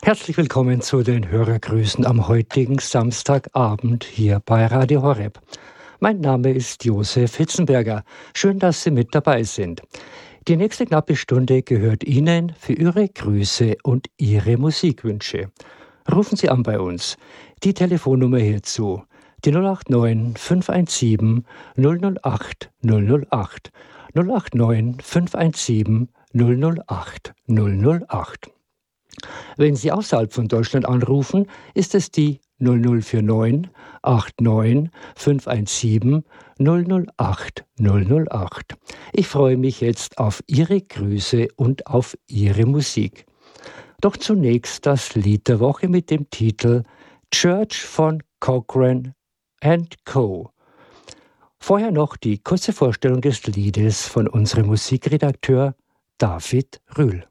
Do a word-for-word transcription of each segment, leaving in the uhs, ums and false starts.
Herzlich willkommen zu den Hörergrüßen am heutigen Samstagabend hier bei Radio Horeb. Mein Name ist Josef Hitzenberger. Schön, dass Sie mit dabei sind. Die nächste knappe Stunde gehört Ihnen für Ihre Grüße und Ihre Musikwünsche. Rufen Sie an bei uns. Die Telefonnummer hierzu, die null acht neun fünf eins sieben null null acht null null acht, null acht neun fünf eins sieben null null acht null null acht. Wenn Sie außerhalb von Deutschland anrufen, ist es die null null vier neun acht neun fünf eins sieben null null acht null null acht. Ich freue mich jetzt auf Ihre Grüße und auf Ihre Musik. Doch zunächst das Lied der Woche mit dem Titel Church von Cochran and Co. Vorher noch die kurze Vorstellung des Liedes von unserem Musikredakteur David Rühl.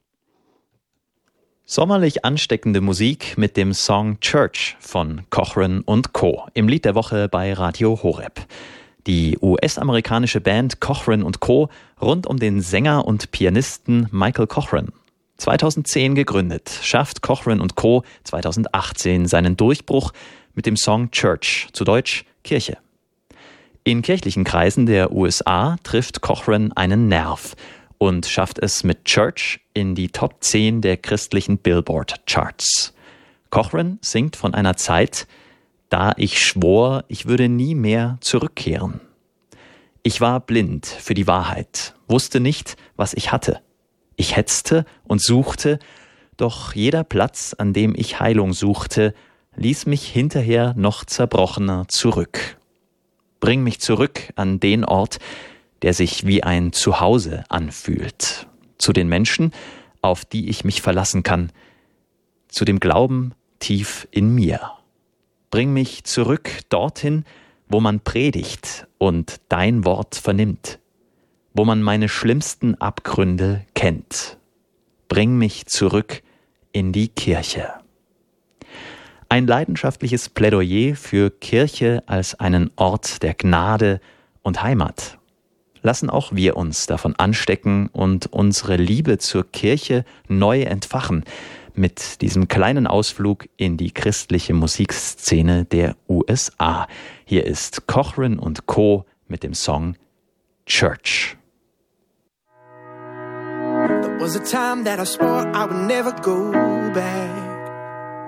Sommerlich ansteckende Musik mit dem Song Church von Cochran und Co. im Lied der Woche bei Radio Horeb. Die U S-amerikanische Band Cochran und Co. rund um den Sänger und Pianisten Michael Cochran. zweitausendzehn gegründet, schafft Cochran und Co. zweitausendachtzehn seinen Durchbruch mit dem Song Church, zu Deutsch Kirche. In kirchlichen Kreisen der U S A trifft Cochran einen Nerv und schafft es mit Church in die Top zehn der christlichen Billboard-Charts. Cochran singt von einer Zeit, da ich schwor, ich würde nie mehr zurückkehren. Ich war blind für die Wahrheit, wusste nicht, was ich hatte. Ich hetzte und suchte, doch jeder Platz, an dem ich Heilung suchte, ließ mich hinterher noch zerbrochener zurück. Bring mich zurück an den Ort, der sich wie ein Zuhause anfühlt, zu den Menschen, auf die ich mich verlassen kann, zu dem Glauben tief in mir. Bring mich zurück dorthin, wo man predigt und dein Wort vernimmt, wo man meine schlimmsten Abgründe kennt. Bring mich zurück in die Kirche. Ein leidenschaftliches Plädoyer für Kirche als einen Ort der Gnade und Heimat. Lassen auch wir uns davon anstecken und unsere Liebe zur Kirche neu entfachen mit diesem kleinen Ausflug in die christliche Musikszene der U S A. Hier ist Cochran und Co. mit dem Song Church. There was a time that I swore I would never go back.